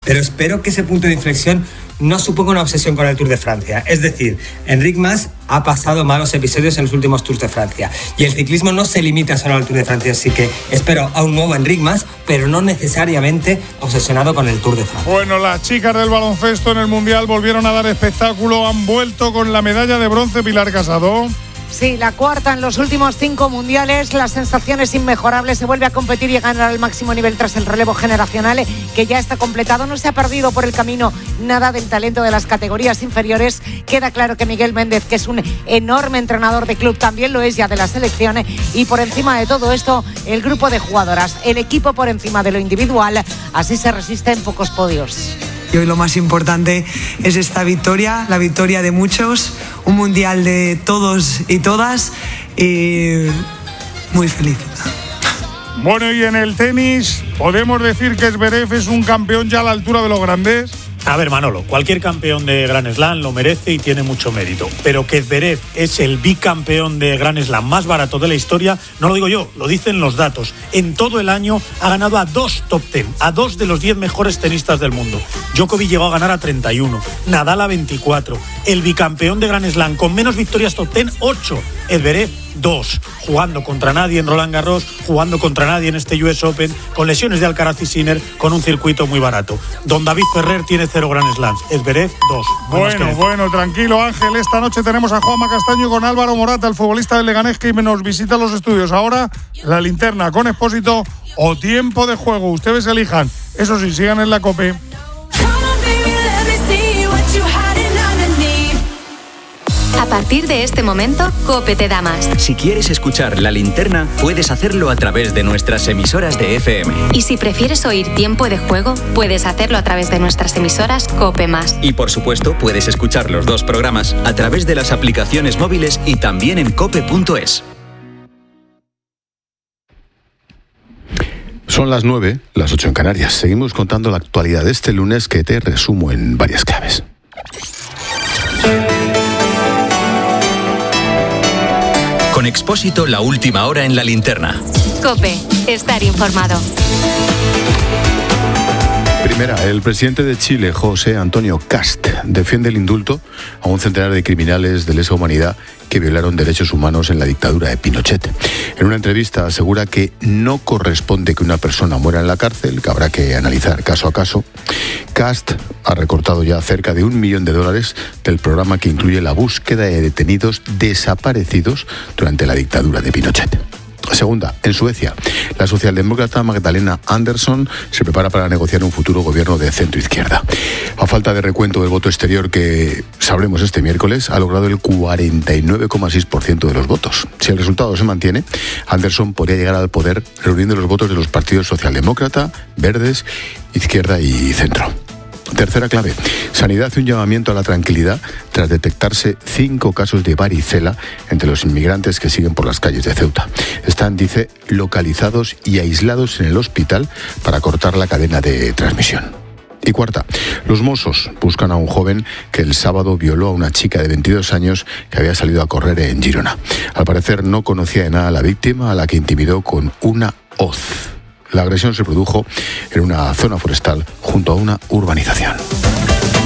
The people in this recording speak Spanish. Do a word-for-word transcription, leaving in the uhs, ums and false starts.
pero espero que ese punto de inflexión no suponga una obsesión con el Tour de Francia. Es decir, Enric Mas ha pasado malos episodios en los últimos Tours de Francia y el ciclismo no se limita solo al Tour de Francia, así que espero a un nuevo Enric Mas, pero no necesariamente obsesionado con el Tour de Francia. Bueno, las chicas del baloncesto en el Mundial volvieron a dar espectáculo, han vuelto con la medalla de bronce. Pilar Casado. Sí, la cuarta en los últimos cinco mundiales, las sensaciones inmejorables, se vuelve a competir y a ganar al máximo nivel tras el relevo generacional que ya está completado. No se ha perdido por el camino nada del talento de las categorías inferiores. Queda claro que Miguel Méndez, que es un enorme entrenador de club, también lo es ya de la selección, y por encima de todo esto, el grupo de jugadoras, el equipo por encima de lo individual, así se resiste en pocos podios. Y hoy lo más importante es esta victoria, la victoria de muchos, un mundial de todos y todas, y muy feliz. Bueno, y en el tenis, ¿podemos decir que Zverev es un campeón ya a la altura de los grandes? A ver, Manolo, cualquier campeón de Grand Slam lo merece y tiene mucho mérito. Pero que Zverev es el bicampeón de Grand Slam más barato de la historia, no lo digo yo, lo dicen los datos. En todo el año ha ganado a dos top ten, a dos de los diez mejores tenistas del mundo. Djokovic llegó a ganar a treinta y uno, Nadal a veinticuatro. El bicampeón de Grand Slam con menos victorias top ten, ocho. Zverev, dos. Jugando contra nadie en Roland Garros, jugando contra nadie en este U S Open, con lesiones de Alcaraz y Sinner, con un circuito muy barato. Don David Ferrer tiene cero Grand Slams. Zverev, dos. Bueno, bueno, tranquilo, Ángel. Esta noche tenemos a Juanma Castaño con Álvaro Morata, el futbolista del Leganés, que nos visita los estudios. Ahora, la linterna con Expósito o tiempo de juego. Ustedes elijan. Eso sí, sigan en la COPE. A partir de este momento, COPE te da más. Si quieres escuchar La Linterna, puedes hacerlo a través de nuestras emisoras de F M. Y si prefieres oír Tiempo de Juego, puedes hacerlo a través de nuestras emisoras COPE más. Y por supuesto, puedes escuchar los dos programas a través de las aplicaciones móviles y también en cope punto es. Son las nueve, las ocho en Canarias. Seguimos contando la actualidad de este lunes, que te resumo en varias claves. Con Expósito, la última hora en La Linterna. COPE, estar informado. Primera, el presidente de Chile, José Antonio Kast, defiende el indulto a un centenar de criminales de lesa humanidad que violaron derechos humanos en la dictadura de Pinochet. En una entrevista asegura que no corresponde que una persona muera en la cárcel, que habrá que analizar caso a caso. Kast ha recortado ya cerca de un millón de dólares del programa que incluye la búsqueda de detenidos desaparecidos durante la dictadura de Pinochet. Segunda, en Suecia, la socialdemócrata Magdalena Andersson se prepara para negociar un futuro gobierno de centro-izquierda. A falta de recuento del voto exterior que sabremos este miércoles, ha logrado el cuarenta y nueve coma seis por ciento de los votos. Si el resultado se mantiene, Andersson podría llegar al poder reuniendo los votos de los partidos socialdemócrata, verdes, izquierda y centro. Tercera clave, Sanidad hace un llamamiento a la tranquilidad tras detectarse cinco casos de varicela entre los inmigrantes que siguen por las calles de Ceuta. Están, dice, localizados y aislados en el hospital para cortar la cadena de transmisión. Y cuarta, los Mossos buscan a un joven que el sábado violó a una chica de veintidós años que había salido a correr en Girona. Al parecer no conocía de nada a la víctima, a la que intimidó con una hoz. La agresión se produjo en una zona forestal junto a una urbanización.